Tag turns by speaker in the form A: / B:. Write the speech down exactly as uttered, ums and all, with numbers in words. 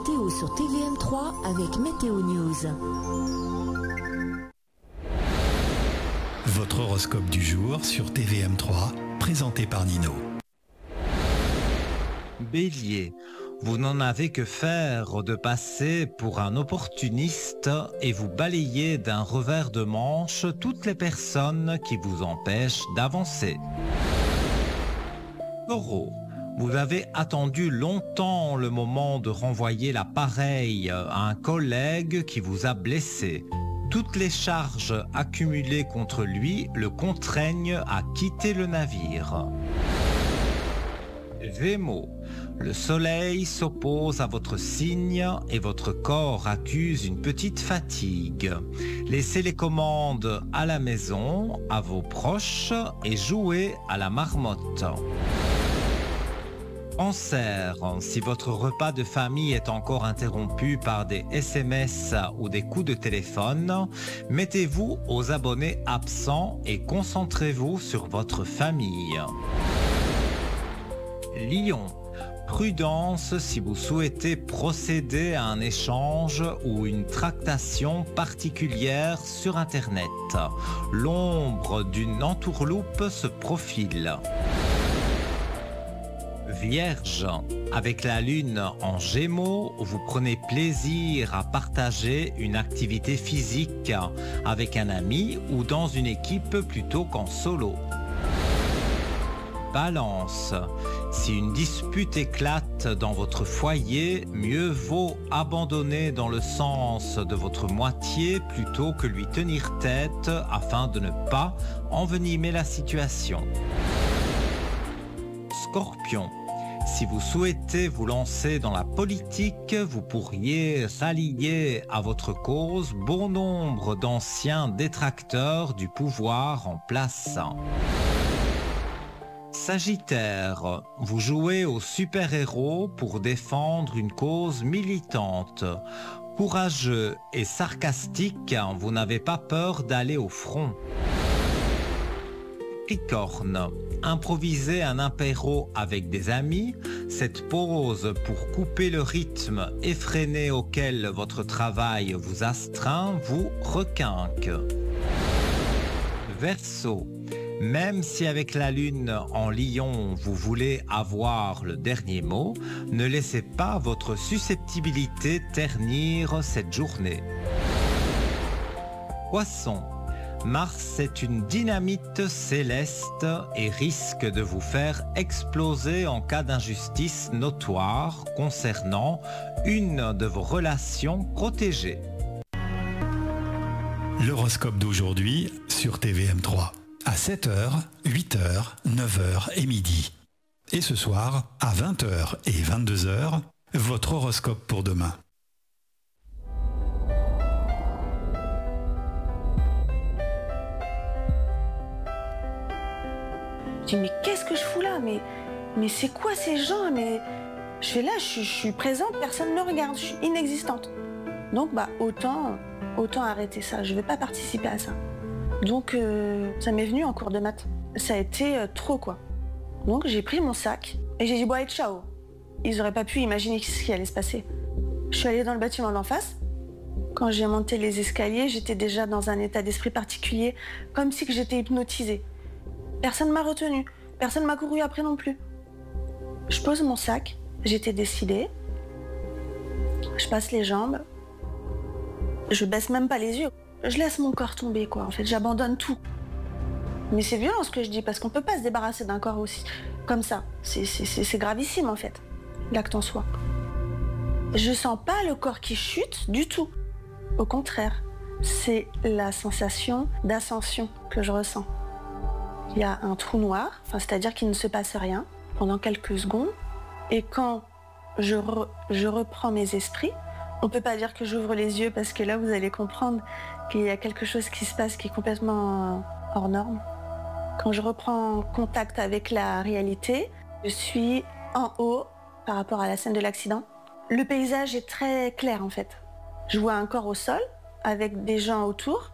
A: météo sur T V M trois avec Météo News.
B: Votre horoscope du jour sur T V M trois, présenté par Nino.
C: Bélier, vous n'en avez que faire de passer pour un opportuniste et vous balayez d'un revers de manche toutes les personnes qui vous empêchent d'avancer. Taureau, vous avez attendu longtemps le moment de renvoyer la pareille à un collègue qui vous a blessé. Toutes les charges accumulées contre lui le contraignent à quitter le navire. Gémeaux, le soleil s'oppose à votre signe et votre corps accuse une petite fatigue. Laissez les commandes à la maison, à vos proches et jouez à la marmotte. Cancer, si votre repas de famille est encore interrompu par des S M S ou des coups de téléphone, mettez-vous aux abonnés absents et concentrez-vous sur votre famille. Lion, prudence si vous souhaitez procéder à un échange ou une tractation particulière sur Internet. L'ombre d'une entourloupe se profile. Vierge, avec la lune en Gémeaux, vous prenez plaisir à partager une activité physique avec un ami ou dans une équipe plutôt qu'en solo. Balance, si une dispute éclate dans votre foyer, mieux vaut abandonner dans le sens de votre moitié plutôt que lui tenir tête afin de ne pas envenimer la situation. Scorpion, si vous souhaitez vous lancer dans la politique, vous pourriez rallier à votre cause bon nombre d'anciens détracteurs du pouvoir en place. Sagittaire, vous jouez au super-héros pour défendre une cause militante. Courageux et sarcastique, vous n'avez pas peur d'aller au front. Capricorne, improvisez un apéro avec des amis. Cette pause pour couper le rythme effréné auquel votre travail vous astreint vous requinque. Verseau, même si avec la lune en Lion vous voulez avoir le dernier mot, ne laissez pas votre susceptibilité ternir cette journée. Poisson, Mars est une dynamite céleste et risque de vous faire exploser en cas d'injustice notoire concernant une de vos relations protégées.
B: L'horoscope d'aujourd'hui sur T V M trois. À sept heures, huit heures, neuf heures et midi. Et ce soir, à vingt heures et vingt-deux heures, votre horoscope pour demain.
D: Je dis mais qu'est-ce que je fous là, mais, mais c'est quoi ces gens, mais je suis là, je, je suis présente, personne ne me regarde, je suis inexistante. Donc bah autant, autant arrêter ça, je ne vais pas participer à ça. Donc euh, ça m'est venu en cours de maths. Ça a été euh, trop quoi. Donc j'ai pris mon sac et j'ai dit bon allez ciao. Ils n'auraient pas pu imaginer ce qui allait se passer. Je suis allée dans le bâtiment d'en face. Quand j'ai monté les escaliers, j'étais déjà dans un état d'esprit particulier, comme si que j'étais hypnotisée. Personne ne m'a retenue, personne ne m'a couru après non plus. Je pose mon sac, j'étais décidée. Je passe les jambes. Je baisse même pas les yeux. Je laisse mon corps tomber, quoi. En fait, j'abandonne tout. Mais c'est violent ce que je dis, parce qu'on peut pas se débarrasser d'un corps aussi comme ça. C'est, c'est, c'est, c'est gravissime, en fait, l'acte en soi. Je sens pas le corps qui chute du tout. Au contraire, c'est la sensation d'ascension que je ressens. Il y a un trou noir, enfin, c'est-à-dire qu'il ne se passe rien pendant quelques secondes. Et quand je, re, je reprends mes esprits, on ne peut pas dire que j'ouvre les yeux parce que là, vous allez comprendre qu'il y a quelque chose qui se passe qui est complètement hors norme. Quand je reprends contact avec la réalité, je suis en haut par rapport à la scène de l'accident. Le paysage est très clair en fait. Je vois un corps au sol avec des gens autour.